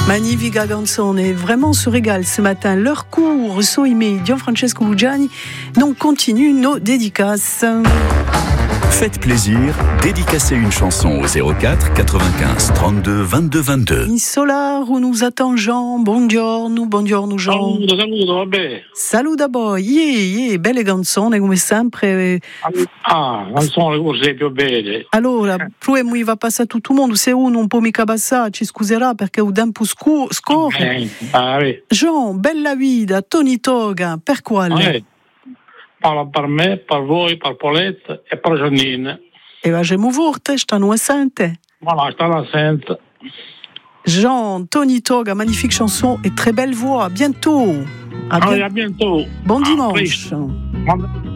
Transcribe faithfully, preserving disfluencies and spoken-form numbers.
Magnifica canzone, vraiment se régale ce matin. L'heure court, Soimé, Gianfrancesco Lugiani. Donc continue nos dédicaces. Faites plaisir, dédicacez une chanson au zéro quatre quatre-vingt-quinze trente-deux vingt-deux vingt-deux. In solar, où nous attend Jean. Buongiorno, buongiorno Jean. Saluto, saluto, vabbè. Salut a voi, yeah, yeah, belle canzone come sempre. Ah, canzone così più belle. Allora, lui va passare a tutto il mondo, se uno un po' mica passa, ci scuserà perché il tempo scu- scorre. Eh, ah, sì. Jean, bella vita, Tony Toga, per quale? Eh, parla per me, per voi, per Paulette e per Janine. E va gemo vorte, stanno assente. Voilà, sta assente. Jean, Tony Toga, magnifique chanson et très belle voix. À bientôt. À, Allez, bien- à bientôt. Bon À dimanche. presto.